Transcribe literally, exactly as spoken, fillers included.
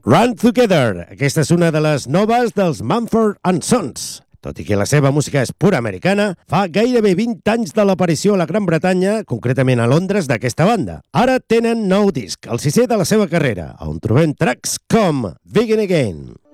Run Together. Aquesta és una de les noves dels Mumford and Sons. Tot i que la seva música és pura americana, fa gairebé vint anys de l'aparició a la Gran Bretanya, concretament a Londres, d'aquesta banda. Ara tenen nou disc, el sisè de la seva carrera, on trobem tracks com Begin Again.